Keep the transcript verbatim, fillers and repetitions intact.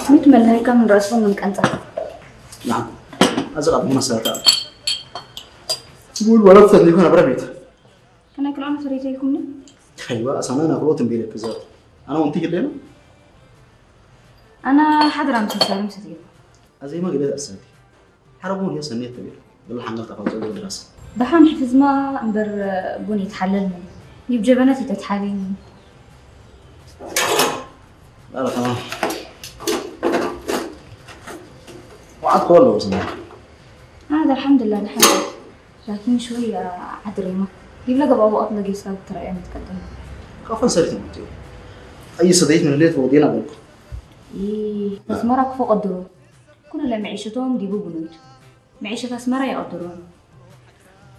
ميت ملهيكا من رأسهم من كنتا. نعم أزغب هنا ساعتها تقول ولو تدني كنا برا بيت كنا كل عام فريتيكم لي؟ أيوة أصلا أنا أقولت مبيلك كذا أنا وأنتي كلنا أنا حضر عم تسافر مسافر أزي ما قلت أساتي حربون يا سنية تبير بالله حنقل تفاصيل الدراسة بحام حفظ ما أمبر بني يتحلل مني يبجى بناتي تتحاليني لا لا تمام وعد قول له وصلنا هذا الحمد لله الحمد لله لكن شوية عدريمة يبلغ بابا أطلق يسال ترى أنا متقدم كفن سرت موتي أي صديق من اللي تودينا بلك إيه أسمرك فوق الدروب كنا لا معيشتهم دي بنوت معيشة أسمرة يقدرون